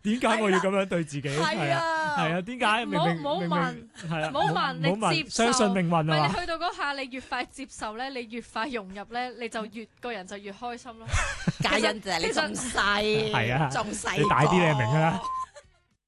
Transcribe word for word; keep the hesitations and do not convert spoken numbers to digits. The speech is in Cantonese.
點解我要咁樣對自己？ 係啊， 係啊，點解？明明唔好明問明係啊， 唔好問唔好你接受相信命運唔係啊嘛。 你去到嗰下，你越快接受咧，你越快融入咧，你就越個人就越開心咯。 嘉欣就係你仲細， 係啊仲細個， 你大啲你就明㗎啦。